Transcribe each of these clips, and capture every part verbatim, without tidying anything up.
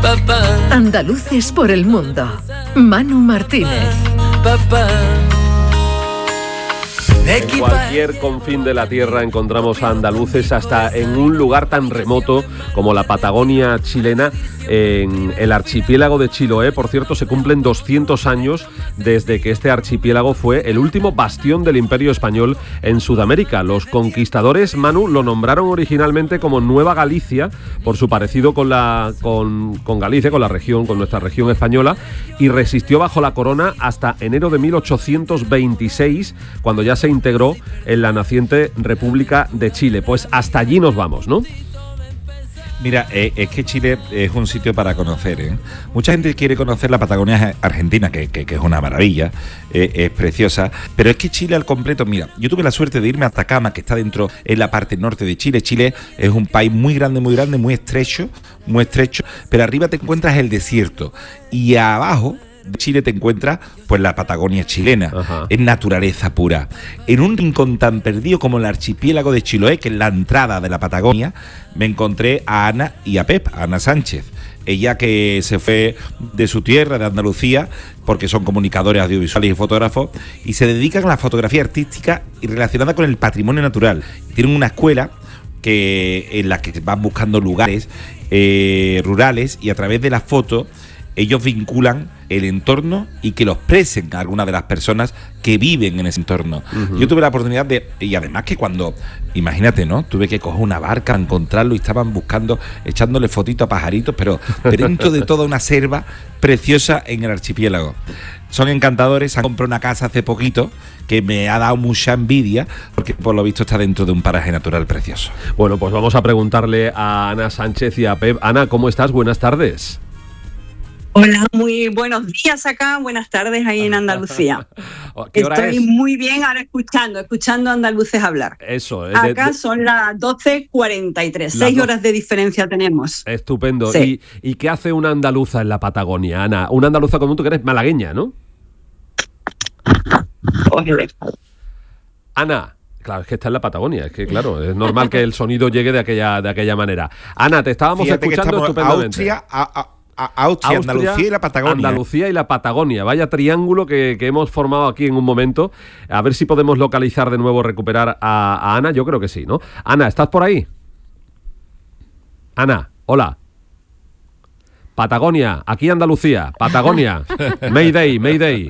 Andaluces por el mundo. Manu Martínez. En cualquier confín de la tierra encontramos a andaluces, hasta en un lugar tan remoto como la Patagonia chilena, en el archipiélago de Chiloé. Por cierto, se cumplen doscientos años desde que este archipiélago fue el último bastión del Imperio Español en Sudamérica. Los conquistadores, Manu, lo nombraron originalmente como Nueva Galicia por su parecido con la con, con Galicia, con la región, con nuestra región española, y resistió bajo la corona hasta enero de mil ochocientos veintiséis, cuando ya se integró en la naciente República de Chile. Pues hasta allí nos vamos, ¿no? Mira, eh, es que Chile es un sitio para conocer, ¿eh? Mucha gente quiere conocer la Patagonia Argentina, que, que, que es una maravilla, eh, es preciosa, pero es que Chile al completo, mira, yo tuve la suerte de irme a Atacama, que está dentro, en la parte norte de Chile. Chile es un país muy grande, muy grande, muy estrecho, muy estrecho, pero arriba te encuentras el desierto, y abajo de Chile te encuentras pues la Patagonia chilena. Ajá. Es naturaleza pura. En un rincón tan perdido como el archipiélago de Chiloé, que es la entrada de la Patagonia, me encontré a Ana y a Pep, a Ana Sánchez. Ella que se fue de su tierra, de Andalucía, porque son comunicadores audiovisuales y fotógrafos, y se dedican a la fotografía artística y relacionada con el patrimonio natural. Tienen una escuela que en la que van buscando lugares eh, rurales, y a través de la foto ellos vinculan el entorno y que lo expresen a algunas de las personas que viven en ese entorno. Uh-huh. Yo tuve la oportunidad de, y además que cuando, imagínate, ¿no? Tuve que coger una barca a encontrarlo y estaban buscando, echándole fotitos a pajaritos, pero, pero dentro de toda una selva preciosa en el archipiélago. Son encantadores. Han comprado una casa hace poquito que me ha dado mucha envidia, porque por lo visto está dentro de un paraje natural precioso. Bueno, pues vamos a preguntarle a Ana Sánchez y a Pep. Ana, ¿cómo estás? Buenas tardes. Hola, muy buenos días acá, buenas tardes ahí en Andalucía. ¿Qué hora Estoy es? muy bien ahora escuchando, escuchando a andaluces hablar. Eso. Acá de, de... son las doce cuarenta y tres, seis horas de diferencia tenemos. Estupendo. Sí. ¿Y, ¿Y qué hace una andaluza en la Patagonia, Ana? Una andaluza como tú, que eres malagueña, ¿no? Oye. Ana. Claro, es que está en la Patagonia, es que claro, es normal que el sonido llegue de aquella, de aquella manera. Ana, te estábamos Fíjate escuchando estupendamente. Austria, a, a... Austria, Austria, Andalucía y la Patagonia. Andalucía y la Patagonia. Vaya triángulo que, que hemos formado aquí en un momento. A ver si podemos localizar de nuevo, recuperar a, a Ana. Yo creo que sí, ¿no? Ana, ¿estás por ahí? Ana, hola. Patagonia, aquí Andalucía, Patagonia. Mayday, Mayday.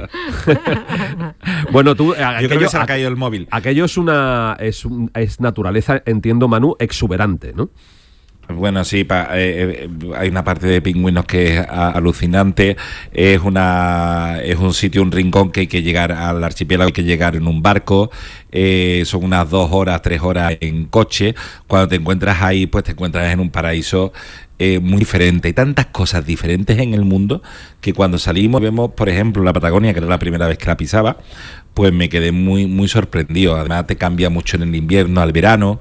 Bueno, tú... Aquello, Yo creo que se le ha caído el móvil. Aquello es una... Es, un, es naturaleza, entiendo, Manu, exuberante, ¿no? Bueno, sí, pa, eh, hay una parte de pingüinos que es a, alucinante. Es una es un sitio, un rincón que hay que llegar al archipiélago, hay que llegar en un barco. Eh, son unas dos horas, tres horas en coche. Cuando te encuentras ahí, pues te encuentras en un paraíso eh, muy diferente. Hay tantas cosas diferentes en el mundo que cuando salimos vemos, por ejemplo, la Patagonia, que era la primera vez que la pisaba, pues me quedé muy muy sorprendido. Además te cambia mucho en el invierno al verano.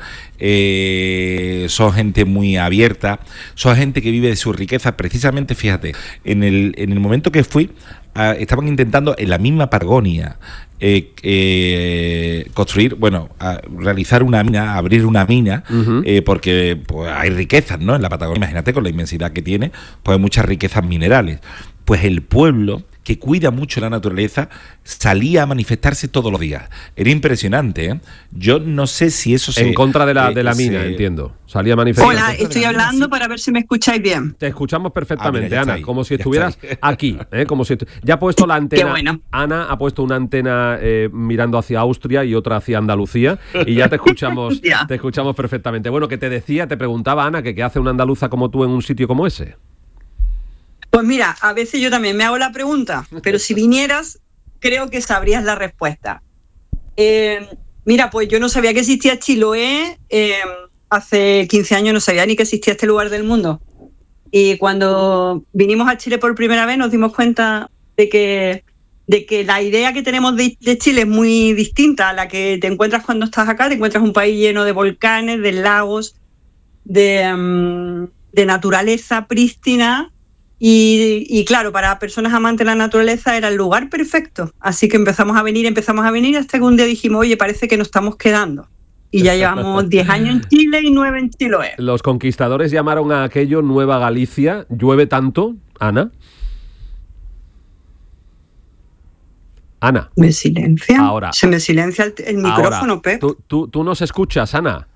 Eh, son gente muy abierta, son gente que vive de su riqueza. Precisamente, fíjate, en el, en el momento que fui, uh, estaban intentando en la misma Patagonia eh, eh, construir, bueno, uh, realizar una mina, abrir una mina, uh-huh. eh, porque pues, hay riquezas, ¿no? En la Patagonia, imagínate, con la inmensidad que tiene, pues hay muchas riquezas minerales. Pues el pueblo, que cuida mucho la naturaleza, salía a manifestarse todos los días. Era impresionante, ¿eh? Yo no sé si eso se... En contra de la, de la eh, mina, se... entiendo. Salía a manifestarse. Hola, estoy hablando para ver si me escucháis bien. Te escuchamos perfectamente, ah, mira, Ana, como si ya estuvieras aquí, ¿eh? Como si estu... Ya ha puesto la antena... Qué bueno. Ana ha puesto una antena eh, mirando hacia Austria y otra hacia Andalucía, y ya te escuchamos, ya. te escuchamos perfectamente. Bueno, que te decía, te preguntaba, Ana, que qué hace una andaluza como tú en un sitio como ese. Pues mira, a veces yo también me hago la pregunta, pero si vinieras, creo que sabrías la respuesta. Eh, mira, pues yo no sabía que existía Chiloé, eh, hace quince años no sabía ni que existía este lugar del mundo. Y cuando vinimos a Chile por primera vez nos dimos cuenta de que, de que la idea que tenemos de, de Chile es muy distinta a la que te encuentras cuando estás acá. Te encuentras un país lleno de volcanes, de lagos, de, um, de naturaleza prístina. Y, y claro, para personas amantes de la naturaleza era el lugar perfecto. Así que empezamos a venir, empezamos a venir hasta que un día dijimos, oye, parece que nos estamos quedando. y ya llevamos diez años en Chile y nueve en Chiloé. Los conquistadores llamaron a aquello Nueva Galicia. ¿Llueve tanto, Ana? Ana. ¿Me silencia? Ahora. Se me silencia el, el micrófono, Ahora, Pep. ¿tú, tú, ¿Tú nos escuchas, Ana?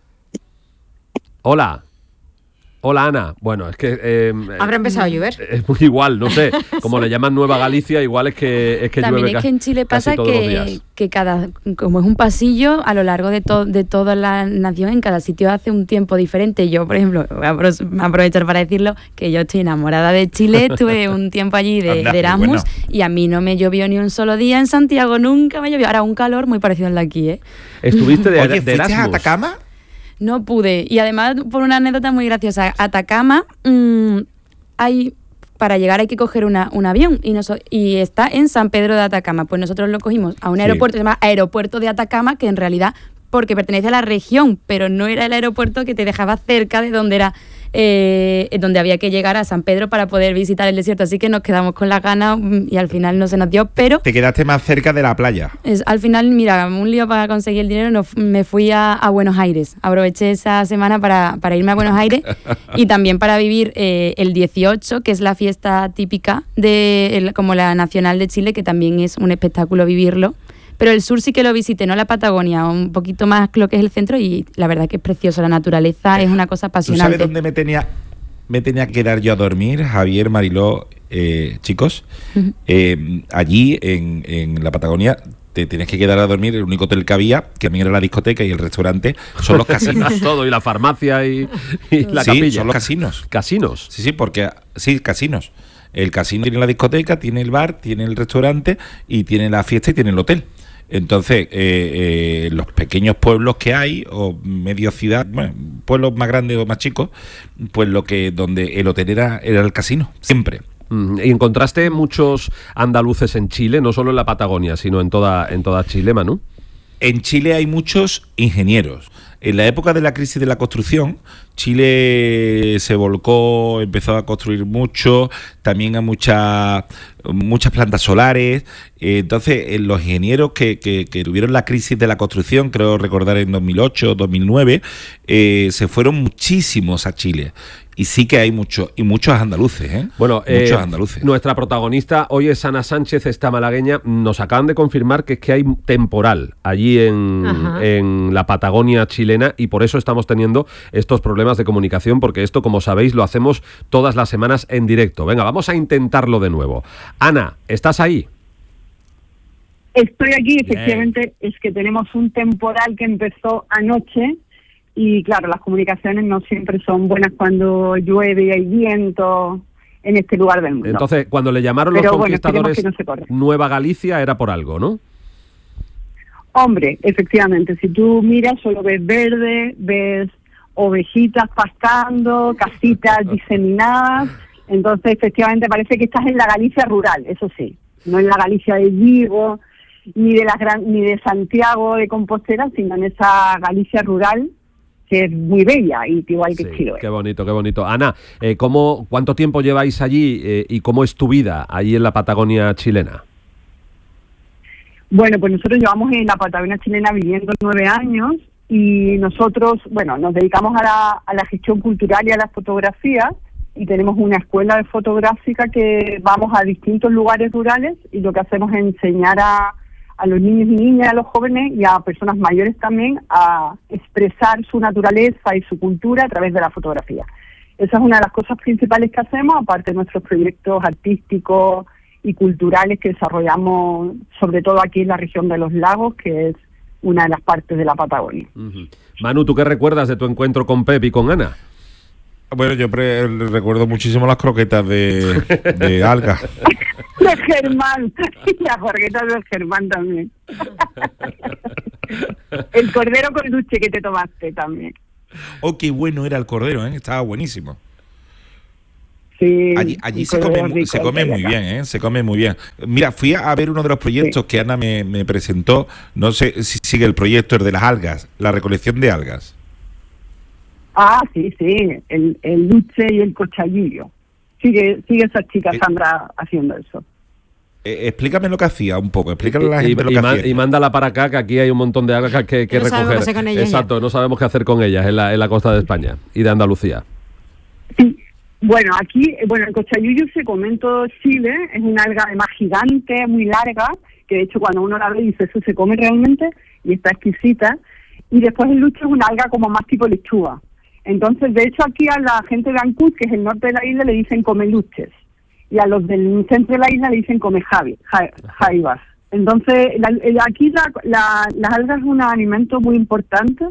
Hola. Hola, Ana. Bueno, es que... Eh, Habrá empezado a llover. Es muy igual, no sé. Como le llaman Nueva Galicia, igual es que, es que También llueve es que en Chile pasa que, que cada, como es un pasillo, a lo largo de, to, de toda la nación, en cada sitio hace un tiempo diferente. Yo, por ejemplo, voy a aprovechar para decirlo, que yo estoy enamorada de Chile. Estuve un tiempo allí de, Anda, de Erasmus bueno. y a mí no me llovió ni un solo día en Santiago, nunca me llovió. Ahora un calor muy parecido al de aquí, ¿eh? ¿Estuviste de, Oye, de Erasmus? ¿fuiste a Atacama? No pude. Y además, por una anécdota muy graciosa, Atacama, mmm, hay, para llegar hay que coger una, un avión y, nos, y está en San Pedro de Atacama. Pues nosotros lo cogimos a un sí. aeropuerto, se llama Aeropuerto de Atacama, que en realidad, porque pertenece a la región, pero no era el aeropuerto que te dejaba cerca de donde era eh, donde había que llegar a San Pedro para poder visitar el desierto. Así que nos quedamos con las ganas y al final no se nos dio, pero... Te quedaste más cerca de la playa. Es, al final, mira, un lío para conseguir el dinero, no, me fui a, a Buenos Aires. Aproveché esa semana para, para irme a Buenos Aires y también para vivir eh, el dieciocho, que es la fiesta típica de el, como la Nacional de Chile, que también es un espectáculo vivirlo. Pero el sur sí que lo visité, no la Patagonia, un poquito más lo que es el centro, y la verdad que es precioso, la naturaleza es una cosa apasionante. ¿Tú sabes dónde me tenía, me tenía que quedar yo a dormir, Javier, Mariló, eh, chicos? Uh-huh. Eh, allí, en, en la Patagonia, te tienes que quedar a dormir, el único hotel que había, que también era la discoteca y el restaurante, son los casinos. Todo, y la farmacia y, y la sí, capilla. son los casinos. ¿Casinos? Sí, sí, porque... Sí, casinos. El casino tiene la discoteca, tiene el bar, tiene el restaurante y tiene la fiesta y tiene el hotel. Entonces, eh, eh, los pequeños pueblos que hay, o medio ciudad, bueno, pueblos más grandes o más chicos, pues lo que donde el hotel era, era el casino, siempre. ¿Y encontraste muchos andaluces en Chile, no solo en la Patagonia, sino en toda, en toda Chile, Manu? En Chile hay muchos ingenieros. En la época de la crisis de la construcción, Chile se volcó, empezó a construir mucho, también a muchas muchas plantas solares. Entonces, los ingenieros que, que, que tuvieron la crisis de la construcción, creo recordar en dos mil ocho, dos mil nueve, eh, se fueron muchísimos a Chile. Y sí que hay muchos, y muchos andaluces, ¿eh? Bueno, muchos eh, andaluces. Nuestra protagonista hoy es Ana Sánchez, esta malagueña. Nos acaban de confirmar que es que hay temporal allí en, en la Patagonia chilena, y por eso estamos teniendo estos problemas de comunicación, porque esto, como sabéis, lo hacemos todas las semanas en directo. Venga, vamos a intentarlo de nuevo. Ana, ¿estás ahí? Estoy aquí, efectivamente. Bien. Es que tenemos un temporal que empezó anoche. Y claro, las comunicaciones no siempre son buenas cuando llueve y hay viento en este lugar del mundo. Entonces, cuando le llamaron los Pero conquistadores bueno, que no Nueva Galicia, era por algo, ¿no? Hombre, efectivamente, si tú miras solo ves verde, ves ovejitas pastando, casitas diseminadas, entonces efectivamente parece que estás en la Galicia rural, eso sí, no en la Galicia de Vigo, ni de, la gran, ni de Santiago de Compostela, sino en esa Galicia rural, que es muy bella, y igual que sí, Chiloé. Qué bonito, qué bonito. Ana, eh, ¿cómo, ¿cuánto tiempo lleváis allí eh, y cómo es tu vida allí en la Patagonia chilena? Bueno, pues nosotros llevamos en la Patagonia chilena viviendo nueve años y nosotros, bueno, nos dedicamos a la, a la gestión cultural y a la fotografía, y tenemos una escuela de fotográfica que vamos a distintos lugares rurales y lo que hacemos es enseñar a a los niños y niñas, a los jóvenes y a personas mayores también a expresar su naturaleza y su cultura a través de la fotografía. Esa es una de las cosas principales que hacemos, aparte de nuestros proyectos artísticos y culturales que desarrollamos sobre todo aquí en la región de los lagos, que es una de las partes de la Patagonia. Uh-huh. Manu, ¿tú qué recuerdas de tu encuentro con Pep y con Ana? Bueno, yo pre- recuerdo muchísimo las croquetas de, de alga. De Germán, y las croquetas de Germán también. El cordero con dulce que te tomaste también. Oh, qué bueno era el cordero, ¿eh? Estaba buenísimo. Sí. Allí, allí se come, rico, se come muy acá. bien, ¿eh? Se come muy bien. Mira, fui a ver uno de los proyectos sí. que Ana me, me presentó. No sé si sigue el proyecto, el de las algas, la recolección de algas. Ah, sí, sí, el, el dulce y el cochallillo. Sigue, sigue esa chica Sandra eh, haciendo eso. Eh, explícame lo que hacía un poco, explícale a la gente y, lo y, que ma- hacía. y mándala para acá, que aquí hay un montón de algas que, que No sabemos recoger. qué hacer con ellas Exacto, ya. no sabemos qué hacer con ellas en la, en la costa de España y de Andalucía. Sí. Bueno, aquí, bueno, el cochayuyo se come en todo Chile, es una alga además gigante, muy larga, que de hecho cuando uno la ve dice, eso se come realmente, y está exquisita. Y después el lucho es una alga como más tipo lechuga. Entonces, de hecho, aquí a la gente de Ancud, que es el norte de la isla, le dicen come luches. Y a los del centro de la isla le dicen come javi, ja- jaivas. Entonces, la, la- aquí la, la, las algas es un alimento muy importante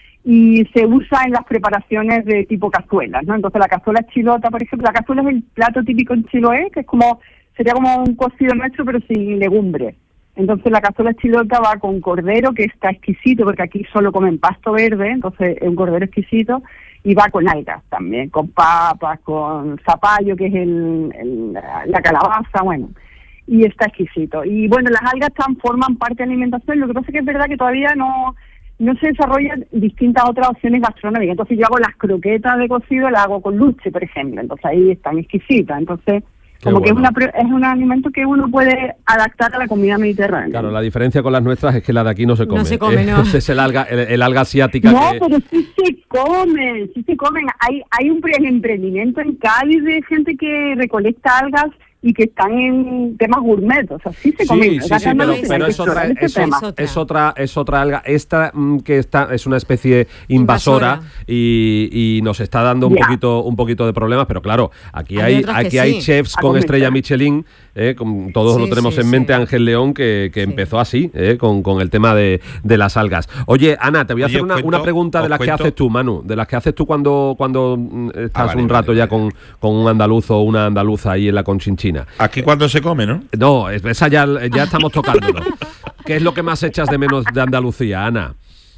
y se usa en las preparaciones de tipo cazuelas, ¿no? Entonces, la cazuela chilota, por ejemplo, la cazuela es el plato típico en Chiloé, que es como, sería como un cocido nuestro, pero sin legumbre. Entonces, la cazuela chilota va con cordero, que está exquisito, porque aquí solo comen pasto verde, entonces es un cordero exquisito, y va con algas también, con papas, con zapallo, que es el, el- la calabaza, bueno, y está exquisito. Y bueno, las algas tan, forman parte de la alimentación, lo que pasa es que es verdad que todavía no, no se desarrollan distintas otras opciones gastronómicas. Entonces yo hago las croquetas de cocido, las hago con luche, por ejemplo, entonces ahí están exquisitas, entonces... Qué Como que es, bueno. una, pre- es un alimento que uno puede adaptar a la comida mediterránea. Claro, la diferencia con las nuestras es que la de aquí no se come. No se come, Eh, no. Es el alga, el, el alga asiática No, que... pero sí se comen, sí se comen. Hay hay un pre- emprendimiento en Cádiz de gente que recolecta algas y que están en temas gourmet, o sea, sí se Sí, comen. sí, O sea, sí, pero, realmente hay pero que es otra, explorar ese es, tema. otra- es otra, es otra alga. Esta mm, que está es una especie invasora, Invasora. y, y nos está dando un Ya. poquito, un poquito de problemas, pero claro, aquí Hay hay, otras que aquí hay sí. chefs A con comentar. estrella Michelin, eh, con- todos Sí, lo tenemos sí, en sí. mente, Ángel León, que, que Sí. empezó así, eh, con, con el tema de, de las algas. Oye, Ana, te voy a Oye, hacer os una, cuento- una pregunta de os las que cuento- haces tú, Manu, de las que haces tú cuando, cuando mm, estás Ah, vale, un vale, rato ya vale. con, con un andaluz o una andaluza ahí en la Conchinchina. Aquí cuando se come, ¿no? No, es- esa ya, ya estamos tocándolo. ¿Qué es lo que más echas de menos de Andalucía, Ana?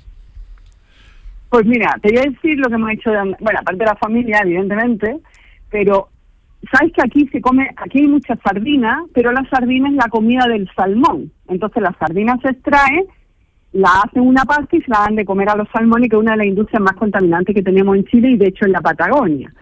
Pues mira, te voy a decir lo que hemos hecho, de, And- bueno, aparte de la familia, evidentemente, pero sabes que aquí se come, aquí hay mucha sardina, pero la sardina es la comida del salmón. Entonces la sardina se extrae, la hacen una pasta y se la dan de comer a los salmones, que es una de las industrias más contaminantes que tenemos en Chile y de hecho en la Patagonia.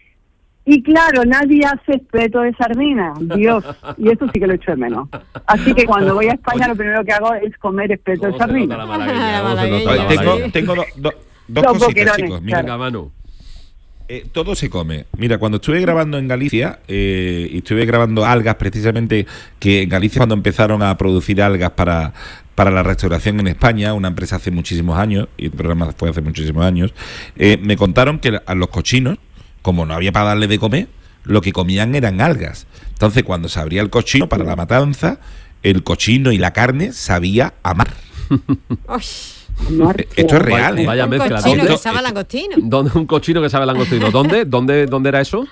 Y claro, nadie hace espeto de sardina, Dios, y eso sí que lo echo de menos. Así que cuando voy a España lo primero que hago es comer espeto de ¿Cómo se nota sardina. la malagueña? La ¿Cómo se nota malagueña. la Oye, tengo, malagueña? tengo do- do- dos Los cositas, boquerones, chicos. Mira, Venga, Manu. Eh, todo se come. Mira, cuando estuve grabando en Galicia, eh, y estuve grabando algas, precisamente, que en Galicia cuando empezaron a producir algas para, para la restauración en España, una empresa hace muchísimos años, y el programa fue hace muchísimos años, eh, me contaron que a los cochinos, como no había para darle de comer, lo que comían eran algas. Entonces, cuando se abría el cochino para la matanza, el cochino y la carne sabía a mar. Uy, Eh, Esto es real, ¿eh? Vaya un mezcla. cochino ¿Dónde- que sabe langostino. ¿Dónde- un cochino que sabe langostino. ¿Dónde? ¿Dónde, dónde era eso?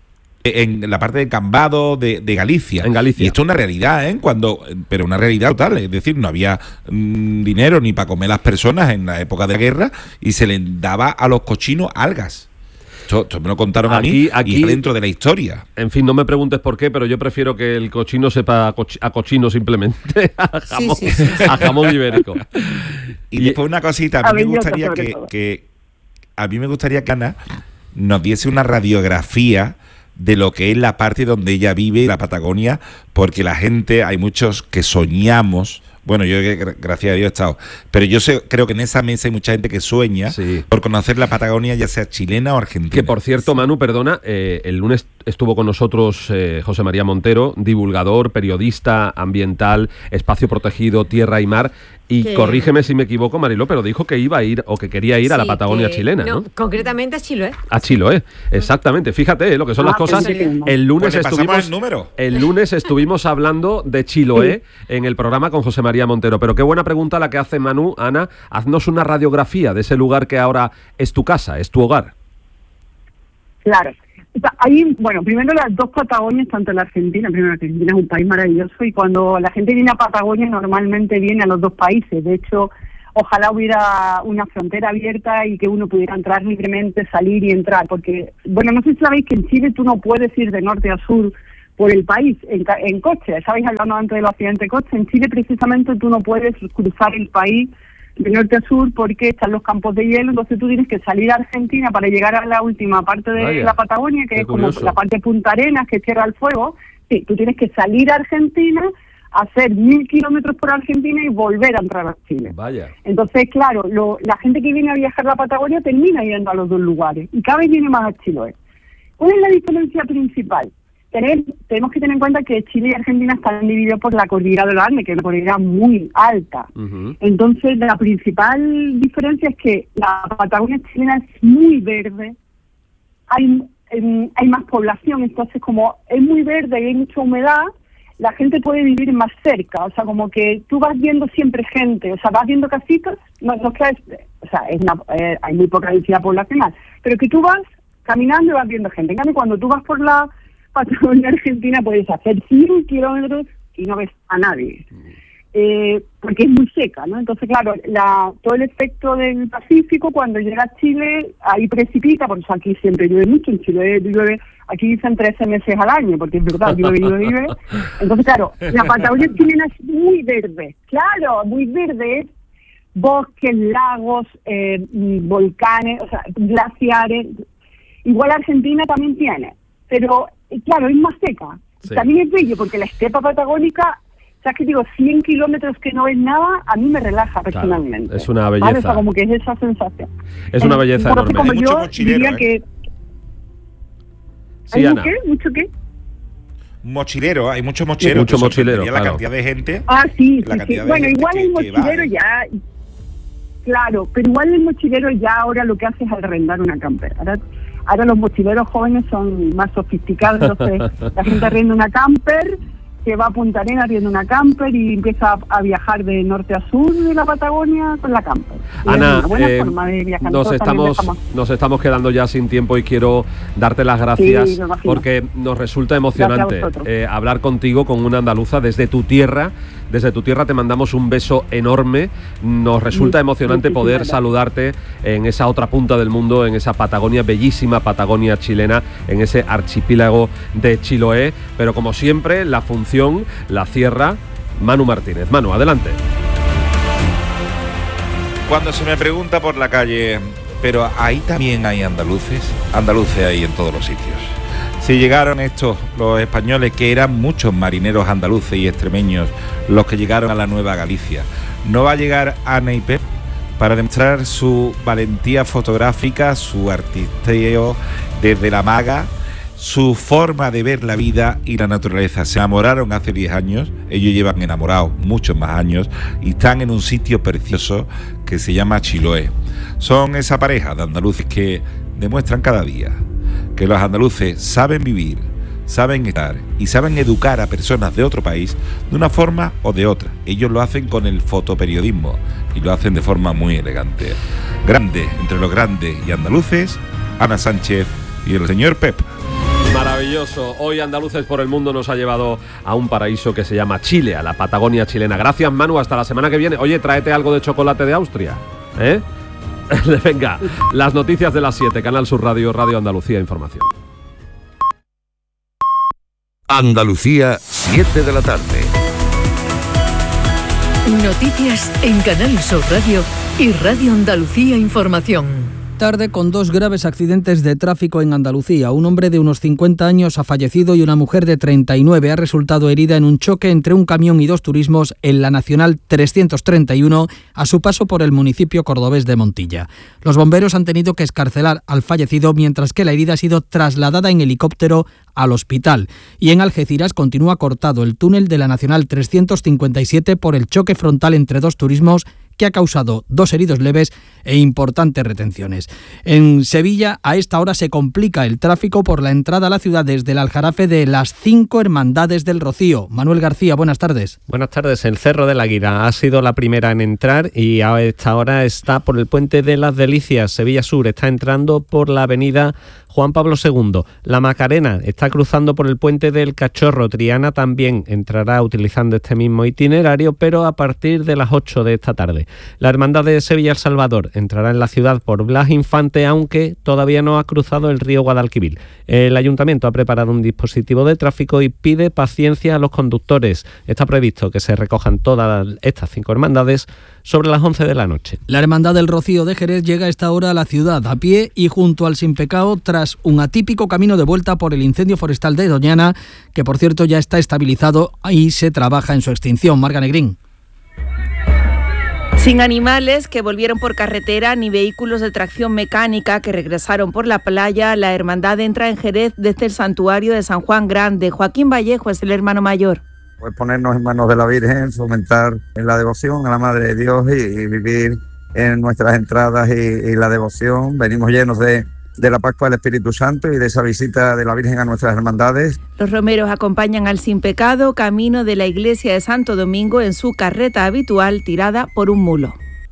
En la parte de Cambado de, de Galicia. En Galicia. Y esto es una realidad, ¿eh? Cuando, pero una realidad total. Es decir, no había mm, dinero ni para comer las personas en la época de guerra y se les daba a los cochinos algas. Esto, esto me lo contaron a Aquí- mí aquí- y está dentro de la historia. En fin, no me preguntes por qué, pero yo prefiero que el cochino sepa a, coch- a cochino simplemente, a jamón, Sí, sí, sí. a jamón ibérico. Y, Y- después una cosita, a mí A me bellota, gustaría sobre que, todo. que a mí me gustaría que Ana nos diese una radiografía de lo que es la parte donde ella vive, la Patagonia, porque la gente, hay muchos que soñamos, bueno, yo gra- gracias a Dios he estado, pero yo sé, creo que en esa mesa hay mucha gente que sueña Sí. por conocer la Patagonia, ya sea chilena o argentina. Que por cierto, Manu, perdona, eh, el lunes estuvo con nosotros eh, José María Montero, divulgador, periodista ambiental, espacio protegido, tierra y mar. Y Que- corrígeme si me equivoco, Mariló, pero dijo que iba a ir o que quería ir a la Sí, Patagonia que- chilena, ¿no? Concretamente a Chiloé. A Chiloé, exactamente. Fíjate eh, lo que son Ah, las cosas. pensé que no. El lunes Pues le pasamos estuvimos el número. el lunes estuvimos hablando de Chiloé en el programa con José María Montero. Pero qué buena pregunta la que hace Manu. Ana, haznos una radiografía de ese lugar que ahora es tu casa, es tu hogar. Claro. O sea, hay, bueno, primero las dos Patagonias, tanto la Argentina, primero la Argentina es un país maravilloso y cuando la gente viene a Patagonia normalmente viene a los dos países. De hecho, ojalá hubiera una frontera abierta y que uno pudiera entrar libremente, salir y entrar, porque, bueno, no sé si sabéis que en Chile tú no puedes ir de norte a sur por el país en, ca- en coche. Estabais hablando antes de los accidentes de coche. En Chile precisamente tú no puedes cruzar el país de norte a sur porque están los campos de hielo, entonces tú tienes que salir a Argentina para llegar a la última parte de Vaya, la Patagonia, que qué es como curioso. la parte de Punta Arenas, que es Tierra del Fuego, Sí, tú tienes que salir a Argentina, hacer mil kilómetros por Argentina y volver a entrar a Chile. Vaya. Entonces, claro, lo, la gente que viene a viajar a la Patagonia termina yendo a los dos lugares y cada vez viene más a Chiloé. ¿Cuál es la diferencia principal? Tener, tenemos que tener en cuenta que Chile y Argentina están divididos por la cordillera de los Andes, que es una cordillera muy alta. Uh-huh. Entonces, la principal diferencia es que la Patagonia chilena es muy verde, hay, eh, hay más población, entonces como es muy verde y hay mucha humedad, la gente puede vivir más cerca, o sea, como que tú vas viendo siempre gente, o sea, vas viendo casitas, no, no que es, o sea, es una, eh, hay muy poca densidad poblacional, pero que tú vas caminando y vas viendo gente. En cambio, cuando tú vas por la Patagonia Argentina puedes hacer cien kilómetros y no ves a nadie, eh, porque es muy seca, ¿no? Entonces, claro, la, todo el efecto del Pacífico, cuando llega a Chile, ahí precipita, por eso aquí siempre llueve mucho, en Chile llueve, aquí dicen trece meses al año, porque es verdad, llueve, llueve, llueve. Entonces, claro, la Patagonia chilena es muy verde, claro, muy verde, es bosques, lagos, eh, volcanes, o sea, glaciares. Igual Argentina también tiene, pero claro, es más seca. Sí. También es bello, porque la estepa patagónica, ¿sabes qué digo? cien kilómetros que no ves nada, a mí me relaja personalmente. Claro, es una belleza. ¿Vale? O sea, como que es esa sensación. Es una belleza enorme. Como Hay yo mucho mochilero, diría ¿eh? que... Sí, ¿Hay Ana. qué? ¿Mucho qué? Mochilero, hay muchos mochileros. Mucho te mochilero, sorprendería claro. La cantidad de gente. Ah, sí, la sí, cantidad sí. de Bueno, gente igual que- el que mochilero va, ¿eh? ya... Claro, pero igual el mochilero ya ahora lo que hace es arrendar una camper. Ahora, ahora los mochileros jóvenes son más sofisticados, entonces la gente arrenda una camper, que va a Punta Arenas, arrenda una camper y empieza a, a viajar de norte a sur de la Patagonia con la camper. Y Ana, es una buena eh, forma de viajar. nos Nosotros también estamos viajamos. nos estamos quedando ya sin tiempo y quiero darte las gracias Sí, me imagino. porque nos resulta Gracias emocionante a vosotros. eh, hablar contigo con una andaluza desde tu tierra. Desde tu tierra te mandamos un beso enorme. Nos resulta Muchísimas emocionante poder gracias. saludarte en esa otra punta del mundo, en esa Patagonia, bellísima Patagonia chilena, en ese archipiélago de Chiloé. Pero como siempre, la función la cierra Manu Martínez. Manu, adelante. Cuando se me pregunta por la calle, pero ahí también hay andaluces, andaluces hay en todos los sitios. Si llegaron estos, los españoles, que eran muchos marineros andaluces y extremeños, los que llegaron a la Nueva Galicia, ¿no va a llegar Ana y Pep para demostrar su valentía fotográfica, su artisteo desde la maga, su forma de ver la vida y la naturaleza? Se enamoraron hace diez años, ellos llevan enamorados muchos más años y están en un sitio precioso que se llama Chiloé. Son esa pareja de andaluces que demuestran cada día que los andaluces saben vivir, saben estar y saben educar a personas de otro país de una forma o de otra. Ellos lo hacen con el fotoperiodismo y lo hacen de forma muy elegante. Grande entre los grandes y andaluces, Ana Sánchez y el señor Pep. Maravilloso. Hoy Andaluces por el Mundo nos ha llevado a un paraíso que se llama Chile, a la Patagonia chilena. Gracias, Manu. Hasta la semana que viene. Oye, tráete algo de chocolate de Austria, ¿eh? Venga, las noticias de las siete, Canal Sur Radio, Radio Andalucía Información. Andalucía, siete de la tarde. Noticias en Canal Sur Radio y Radio Andalucía Información. Tarde con dos graves accidentes de tráfico en Andalucía. Un hombre de unos cincuenta años ha fallecido y una mujer de treinta y nueve ha resultado herida en un choque entre un camión y dos turismos en la Nacional trescientos treinta y uno a su paso por el municipio cordobés de Montilla. Los bomberos han tenido que excarcelar al fallecido mientras que la herida ha sido trasladada en helicóptero al hospital. Y en Algeciras continúa cortado el túnel de la Nacional trescientos cincuenta y siete por el choque frontal entre dos turismos que ha causado dos heridos leves e importantes retenciones. En Sevilla, a esta hora se complica el tráfico por la entrada a la ciudad desde el Aljarafe de las cinco Hermandades del Rocío. Manuel García, buenas tardes. Buenas tardes. El Cerro del Águila ha sido la primera en entrar y a esta hora está por el Puente de las Delicias. Sevilla Sur está entrando por la avenida Juan Pablo segundo. La Macarena está cruzando por el Puente del Cachorro. Triana también entrará utilizando este mismo itinerario, pero a partir de las ocho de esta tarde. La Hermandad de Sevilla El Salvador entrará en la ciudad por Blas Infante, aunque todavía no ha cruzado el río Guadalquivir. El Ayuntamiento ha preparado un dispositivo de tráfico y pide paciencia a los conductores. Está previsto que se recojan todas estas cinco hermandades sobre las once de la noche. La Hermandad del Rocío de Jerez llega a esta hora a la ciudad a pie y junto al Sin Pecado tras un atípico camino de vuelta por el incendio forestal de Doñana, que por cierto ya está estabilizado y se trabaja en su extinción. Marga Negrín. Sin animales que volvieron por carretera ni vehículos de tracción mecánica que regresaron por la playa, la hermandad entra en Jerez desde el santuario de San Juan Grande. Joaquín Vallejo es el hermano mayor. Pues ponernos en manos de la Virgen, fomentar la devoción a la Madre de Dios y, y vivir en nuestras entradas y, y la devoción. Venimos llenos de, de la Pascua del Espíritu Santo y de esa visita de la Virgen a nuestras hermandades. Los romeros acompañan al Sin Pecado camino de la iglesia de Santo Domingo en su carreta habitual tirada por un mulo.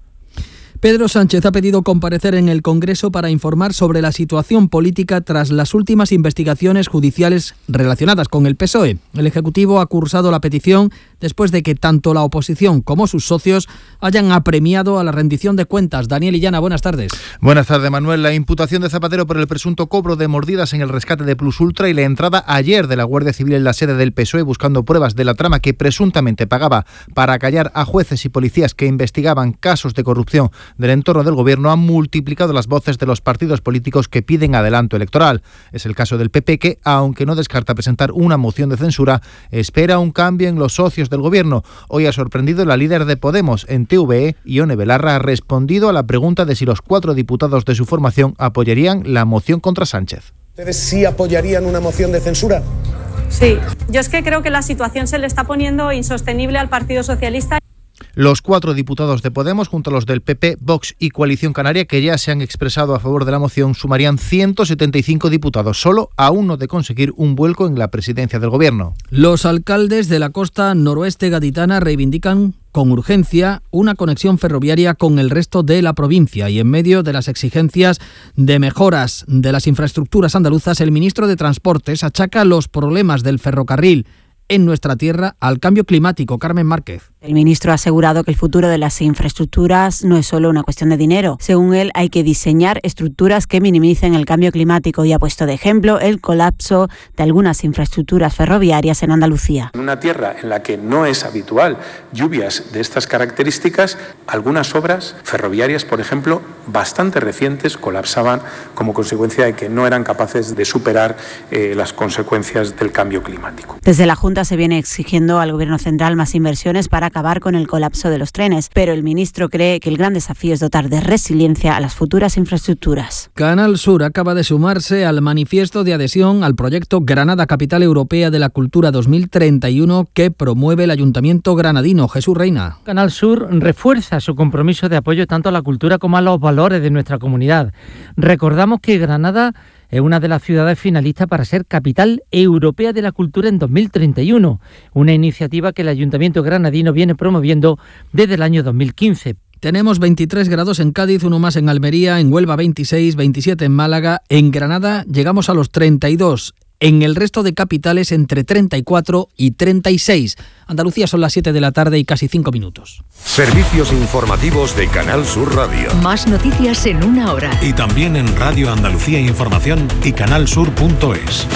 Pedro Sánchez ha pedido comparecer en el Congreso para informar sobre la situación política tras las últimas investigaciones judiciales relacionadas con el P S O E. El Ejecutivo ha cursado la petición después de que tanto la oposición como sus socios hayan apremiado a la rendición de cuentas. Daniel Illana, buenas tardes. Buenas tardes, Manuel. La imputación de Zapatero por el presunto cobro de mordidas en el rescate de Plus Ultra y la entrada ayer de la Guardia Civil en la sede del P S O E buscando pruebas de la trama que presuntamente pagaba para callar a jueces y policías que investigaban casos de corrupción del entorno del gobierno han multiplicado las voces de los partidos políticos que piden adelanto electoral. Es el caso del P P que, aunque no descarta presentar una moción de censura, espera un cambio en los socios del gobierno. Hoy ha sorprendido la líder de Podemos en T V E, Ione Belarra, ha respondido a la pregunta de si los cuatro diputados de su formación apoyarían la moción contra Sánchez. ¿Ustedes sí apoyarían una moción de censura? Sí, yo es que creo que la situación se le está poniendo insostenible al Partido Socialista. Los cuatro diputados de Podemos, junto a los del P P, Vox y Coalición Canaria, que ya se han expresado a favor de la moción, sumarían ciento setenta y cinco diputados, solo a uno de conseguir un vuelco en la presidencia del gobierno. Los alcaldes de la costa noroeste gaditana reivindican con urgencia una conexión ferroviaria con el resto de la provincia y en medio de las exigencias de mejoras de las infraestructuras andaluzas, el ministro de Transportes achaca los problemas del ferrocarril en nuestra tierra al cambio climático. Carmen Márquez. El ministro ha asegurado que el futuro de las infraestructuras no es solo una cuestión de dinero. Según él, hay que diseñar estructuras que minimicen el cambio climático y ha puesto de ejemplo el colapso de algunas infraestructuras ferroviarias en Andalucía. En una tierra en la que no es habitual lluvias de estas características, algunas obras ferroviarias, por ejemplo, bastante recientes, colapsaban como consecuencia de que no eran capaces de superar eh, las consecuencias del cambio climático. Desde la Junta se viene exigiendo al Gobierno central más inversiones para acabar con el colapso de los trenes, pero el ministro cree que el gran desafío es dotar de resiliencia a las futuras infraestructuras. Canal Sur acaba de sumarse al manifiesto de adhesión al proyecto Granada Capital Europea de la Cultura dos mil treinta y uno que promueve el Ayuntamiento granadino. Jesús Reina. Canal Sur refuerza su compromiso de apoyo tanto a la cultura como a los valores de nuestra comunidad. Recordamos que Granada es una de las ciudades finalistas para ser Capital Europea de la Cultura en dos mil treinta y uno, una iniciativa que el Ayuntamiento granadino viene promoviendo desde el año dos mil quince. Tenemos veintitrés grados en Cádiz, uno más en Almería, en Huelva veintiséis, veintisiete en Málaga, en Granada llegamos a los treinta y dos. En el resto de capitales entre treinta y cuatro y treinta y seis. Andalucía son las siete de la tarde y casi cinco minutos. Servicios informativos de Canal Sur Radio. Más noticias en una hora. Y también en Radio Andalucía Información y canalsur punto es.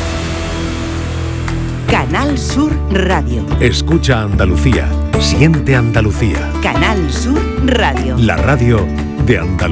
Canal Sur Radio. Escucha Andalucía. Siente Andalucía. Canal Sur Radio. La radio de Andalucía.